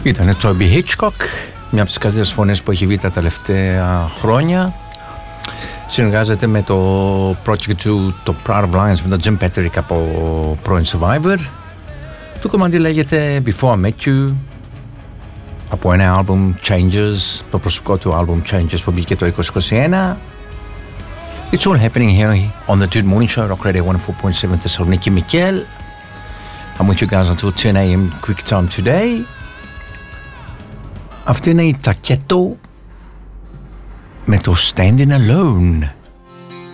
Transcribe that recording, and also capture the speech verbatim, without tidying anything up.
Ήταν ο Toby Hitchcock, μια από τις καλύτερες φωνές που έχει βγει τα τελευταία χρόνια. Συνεργάζεται με το project του, το Proud of Lions, με τον Jim Petrick από πρώην Survivor. Το κομμάτι λέγεται Before I Met You, από ένα album Changes, το προσωπικό του album Changes που βγήκε το είκοσι είκοσι ένα. It's all happening here on the Dude Morning Show, Rock Radio εκατόν τέσσερα κόμμα επτά Θεσσαλονίκη. Μικέλ. I'm with you guys until ten a m quick time today. Αυτή είναι η Τακέτο με το Standing Alone.